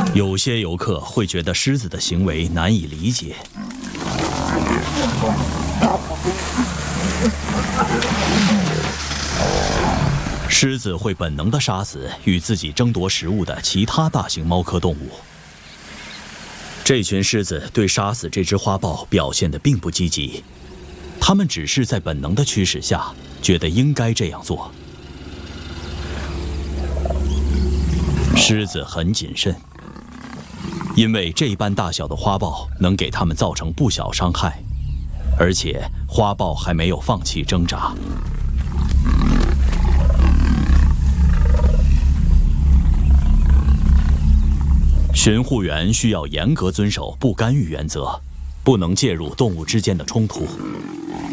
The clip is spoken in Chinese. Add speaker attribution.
Speaker 1: 有些游客会觉得狮子的行为难以理解。狮子会本能地杀死与自己争夺食物的其他大型猫科动物。这群狮子对杀死这只花豹表现得并不积极，它们只是在本能的驱使下，觉得应该这样做。狮子很谨慎，因为这般大小的花豹能给它们造成不小伤害，而且花豹还没有放弃挣扎。巡护员需要严格遵守不干预原则，不能介入动物之间的冲突。